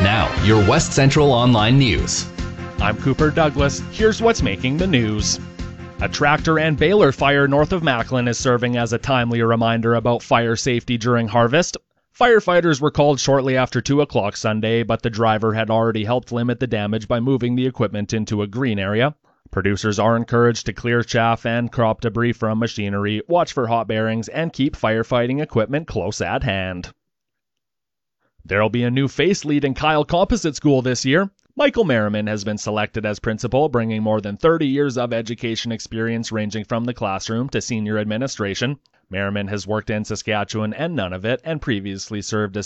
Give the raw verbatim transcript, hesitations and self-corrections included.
Now, your West Central Online News. I'm Cooper Douglas. Here's what's making the news. A tractor and baler fire north of Macklin is serving as a timely reminder about fire safety during harvest. Firefighters were called shortly after two o'clock Sunday, but the driver had already helped limit the damage by moving the equipment into a green area. Producers are encouraged to clear chaff and crop debris from machinery, watch for hot bearings, and keep firefighting equipment close at hand. There'll be a new face leading Kyle Composite School this year. Michael Merriman has been selected as principal, bringing more than thirty years of education experience ranging from the classroom to senior administration. Merriman has worked in Saskatchewan and Nunavut and previously served as